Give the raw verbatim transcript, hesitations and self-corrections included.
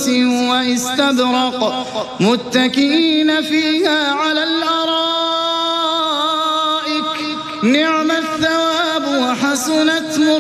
سندس واستبرق متكئين فيها على الأرائك نعم الثواب وحسنت مرتفقا.